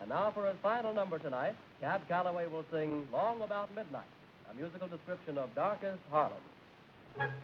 now for his final number tonight, Cab Calloway will sing Long About Midnight, a musical description of darkest Harlem.